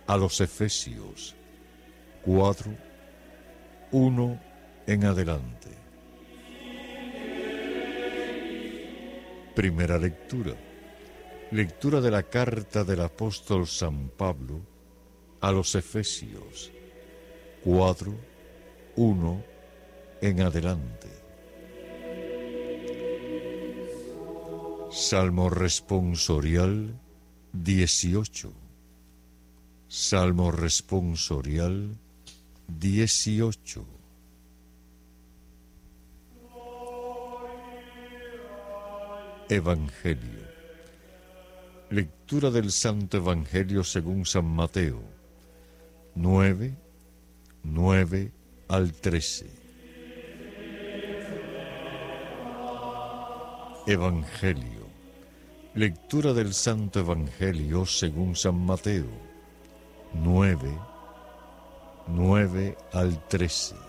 a los Efesios 4, 1 en adelante. Primera lectura. Lectura de la carta del apóstol San Pablo a los Efesios 4, 1 en adelante. Salmo responsorial 18. Salmo responsorial 18. Evangelio. Lectura del Santo Evangelio según San Mateo 9, 9 al 13. Evangelio. Lectura del Santo Evangelio según San Mateo 9, 9 al 13.